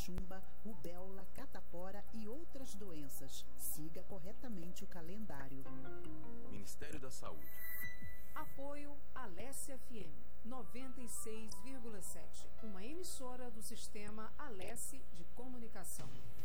cachumba, rubéola, catapora e outras doenças. Siga corretamente o calendário. Ministério da Saúde. Apoio Alesse FM 96,7, uma emissora do sistema Alesse de comunicação.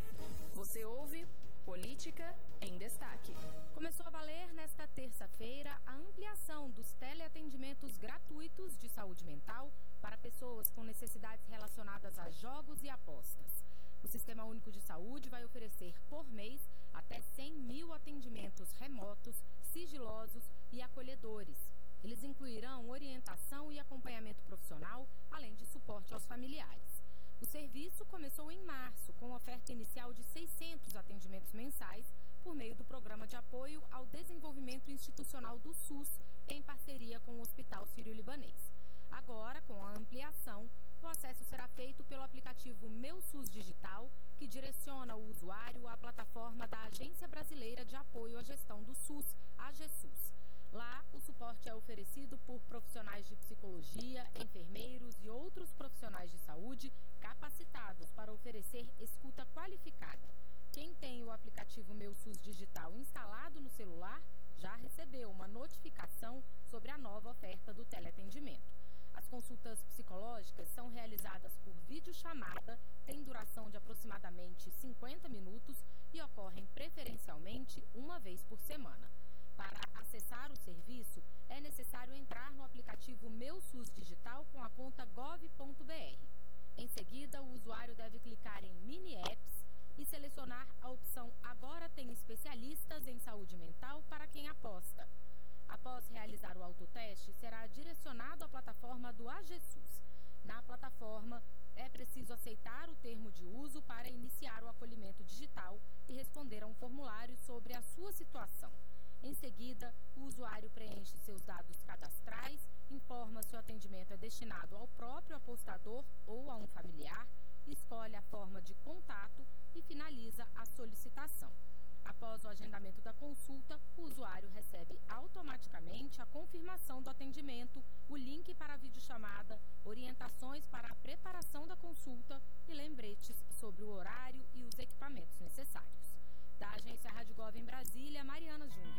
Você ouve Política em Destaque. Começou a valer nesta terça-feira a ampliação dos teleatendimentos gratuitos de saúde mental para pessoas com necessidades relacionadas a jogos e apostas. O Sistema Único de Saúde vai oferecer por mês até 100 mil atendimentos remotos, sigilosos e acolhedores. Eles incluirão orientação e acompanhamento profissional, além de suporte aos familiares. O serviço começou em março, com oferta inicial de 600 atendimentos mensais, por meio do Programa de Apoio ao Desenvolvimento Institucional do SUS, em parceria com o Hospital Sírio-Libanês. Agora, com a ampliação, o acesso será feito pelo aplicativo Meu SUS Digital, que direciona o usuário à plataforma da Agência Brasileira de Apoio à Gestão do SUS, AGESUS. Lá, o suporte é oferecido por profissionais de psicologia, enfermeiros e outros profissionais de saúde capacitados para oferecer escuta qualificada. Quem tem o aplicativo Meu SUS Digital instalado no celular já recebeu uma notificação sobre a nova oferta do teleatendimento. As consultas psicológicas são realizadas por videochamada, têm duração de aproximadamente 50 minutos e ocorrem preferencialmente uma vez por semana. Para acessar o serviço, é necessário entrar no aplicativo Meu SUS Digital com a conta gov.br. Em seguida, o usuário deve clicar em Mini Apps e selecionar a opção Agora tem especialistas em saúde mental para quem aposta. Após realizar o autoteste, será direcionado à plataforma do AGESUS. Na plataforma, é preciso aceitar o termo de uso para iniciar o acolhimento digital e responder a um formulário sobre a sua situação. Em seguida, o usuário preenche seus dados cadastrais, informa se o atendimento é destinado ao próprio apostador ou a um familiar, escolhe a forma de contato e finaliza a solicitação. Após o agendamento da consulta, o usuário recebe automaticamente a confirmação do atendimento, o link para a videochamada, orientações para a preparação da consulta e lembretes sobre o horário e os equipamentos necessários. Da Agência Rádio Gov em Brasília, Mariana Júnior.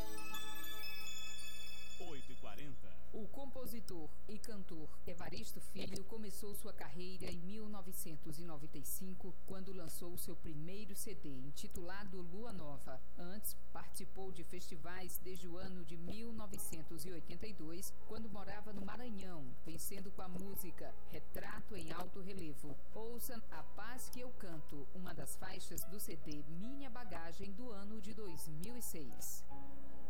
8h40. O compositor e cantor Evaristo Filho começou sua carreira em 1995, quando lançou seu primeiro CD, intitulado Lua Nova. Antes, participou de festivais desde o ano de 1982, quando morava no Maranhão, vencendo com a música Retrato em Alto Relevo. Ouça A Paz que Eu Canto, uma das faixas do CD Minha Bagagem do ano de 2006.